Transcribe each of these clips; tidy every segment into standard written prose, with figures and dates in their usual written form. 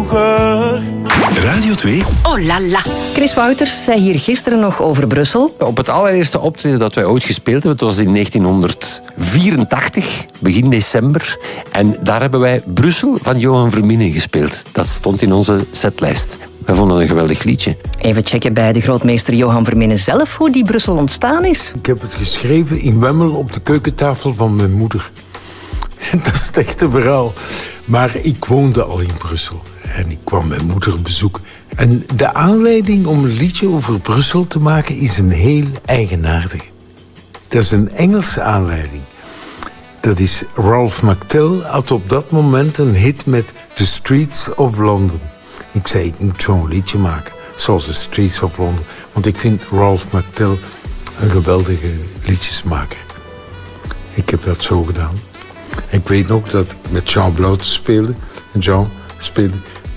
ogen. Radio 2. Oh la la. Chris Wouters zei hier gisteren nog over Brussel. Op het allereerste optreden dat wij ooit gespeeld hebben, dat was in 1984, begin december. En daar hebben wij Brussel van Johan Verminnen gespeeld. Dat stond in onze setlijst. Wij vonden het een geweldig liedje. Even checken bij de grootmeester Johan Verminnen zelf hoe die Brussel ontstaan is. Ik heb het geschreven in Wemmel op de keukentafel van mijn moeder. Dat is het echte verhaal. Maar ik woonde al in Brussel. En ik kwam mijn moeder bezoeken. En de aanleiding om een liedje over Brussel te maken is een heel eigenaardige. Dat is een Engelse aanleiding. Dat is Ralph McTell had op dat moment een hit met The Streets of London. Ik zei, ik moet zo'n liedje maken. Zoals The Streets of London. Want ik vind Ralph McTell een geweldige liedjesmaker. Ik heb dat zo gedaan. Ik weet nog dat ik met Jean Blouten speelde. En Jean speelde...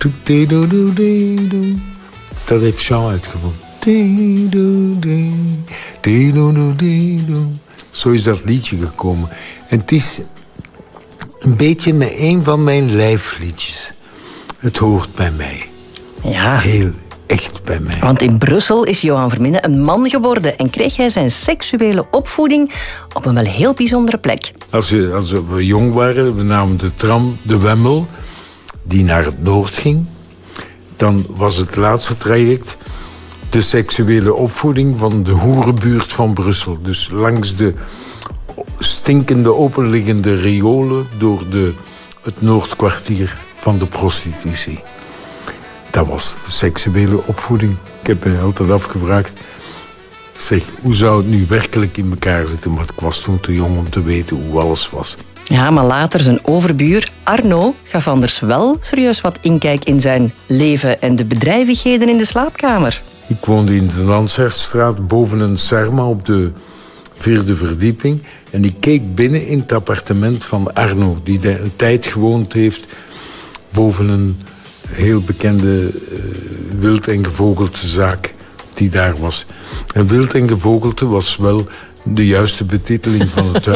Dat heeft Jean uitgevonden. Zo is dat liedje gekomen. En het is een beetje met een van mijn lijfliedjes. Het hoort bij mij. Ja. Heel echt bij mij. Want in Brussel is Johan Verminnen een man geworden en kreeg hij zijn seksuele opvoeding op een wel heel bijzondere plek. Als we jong waren, we namen de tram de Wemmel, die naar het noord ging. Dan was het laatste traject de seksuele opvoeding van de hoerenbuurt van Brussel. Dus langs de stinkende openliggende riolen door het noordkwartier van de prostitutie. Dat was de seksuele opvoeding. Ik heb me altijd afgevraagd, zeg, hoe zou het nu werkelijk in elkaar zitten? Maar ik was toen te jong om te weten hoe alles was. Ja, maar later zijn overbuur Arno gaf anders wel serieus wat inkijk in zijn leven en de bedrijvigheden in de slaapkamer. Ik woonde in de Dansherdstraat boven een Sarma op de 4e verdieping. En ik keek binnen in het appartement van Arno, die een tijd gewoond heeft boven een heel bekende wild- en gevogeltezaak die daar was. En wild en gevogelte was wel de juiste betiteling van het huis.